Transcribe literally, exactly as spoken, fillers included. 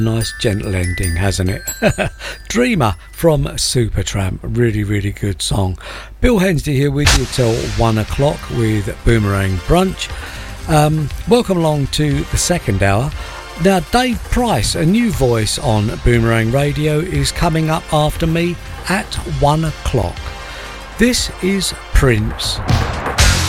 Nice gentle ending, hasn't it? Dreamer from Supertramp, really, really good song. Bill Hensley here with you till one o'clock with Boomerang Brunch. Um, welcome along to the second hour. Now, Dave Price, a new voice on Boomerang Radio, is coming up after me at one o'clock. This is Prince.